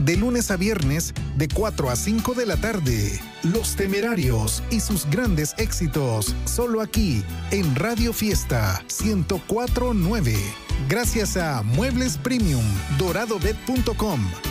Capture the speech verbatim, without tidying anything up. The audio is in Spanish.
de lunes a viernes de cuatro a cinco de la tarde. Los Temerarios y sus grandes éxitos, solo aquí en Radio Fiesta ciento cuatro punto nueve. Gracias a Muebles Premium, doradobet punto com,